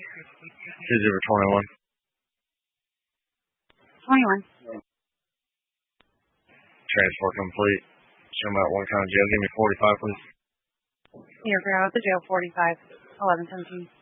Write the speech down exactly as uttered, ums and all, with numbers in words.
two zero twenty-one. twenty-one. Transport complete. Show them out one county jail. Give me forty-five, please. Here, grab out the jail, forty-five, eleven seventeen.